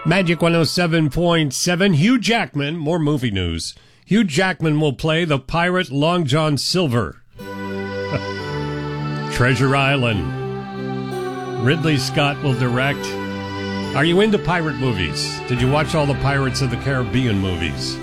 Magic 107.7. Hugh Jackman, more movie news. Hugh Jackman will play the pirate Long John Silver. Treasure Island. Ridley Scott will direct. Are you into pirate movies? Did you watch all the Pirates of the Caribbean movies?